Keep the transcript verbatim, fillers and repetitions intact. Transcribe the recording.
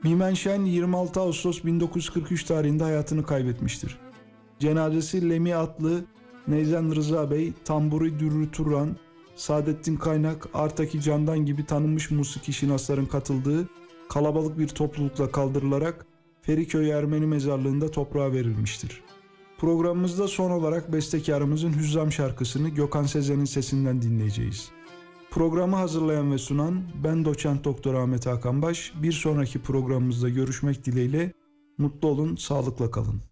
Mimen Şen yirmi altı Ağustos bin dokuz yüz kırk üç tarihinde hayatını kaybetmiştir. Cenazesi Lemi Atlı, Neyzen Rıza Bey, Tamburi Dürrü Turan, Saadettin Kaynak, Artaki Candan gibi tanınmış musiki şinasların katıldığı kalabalık bir toplulukla kaldırılarak Feriköy Ermeni Mezarlığı'nda toprağa verilmiştir. Programımızda son olarak bestekarımızın Hüzzam şarkısını Gökhan Sezen'in sesinden dinleyeceğiz. Programı hazırlayan ve sunan ben Doçent Doktor Ahmet Hakan Baş. Bir sonraki programımızda görüşmek dileğiyle mutlu olun, sağlıkla kalın.